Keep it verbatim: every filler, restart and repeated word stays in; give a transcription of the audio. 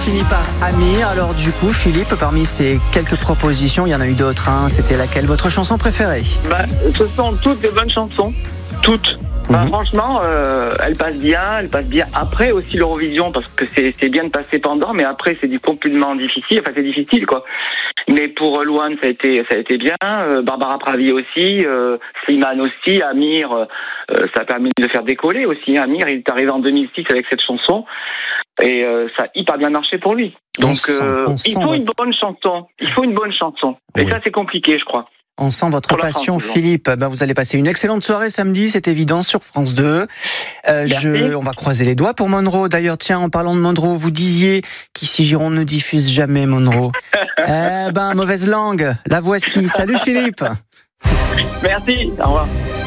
fini par Amir. Alors du coup, Philippe, parmi ces quelques propositions, il y en a eu d'autres. Hein. C'était laquelle votre chanson préférée? Bah, ce sont toutes des bonnes chansons. Toutes. Bah, Mhm. Franchement, euh, elle passe bien, elle passe bien après aussi l'Eurovision, parce que c'est, c'est bien de passer pendant, mais après c'est du complètement difficile, enfin c'est difficile quoi. Mais pour Louane, ça a été, ça a été bien, euh, Barbara Pravi aussi, euh, Slimane aussi, Amir, euh, ça a permis de faire décoller aussi. Hein. Amir, il est arrivé en deux mille six avec cette chanson, et euh, ça a hyper bien marché pour lui. Donc sent, euh, il faut votre... une bonne chanson, il faut une bonne chanson. Et oui. ça c'est compliqué, je crois. On sent votre passion, France, Philippe. Ben, vous allez passer une excellente soirée samedi, c'est évident, sur France deux. Euh, je, on va croiser les doigts pour Monroe. D'ailleurs, tiens, en parlant de Monroe, vous disiez qu'ici Gironde ne diffuse jamais Monroe. eh ben, mauvaise langue. La voici. Salut Philippe. Merci, au revoir.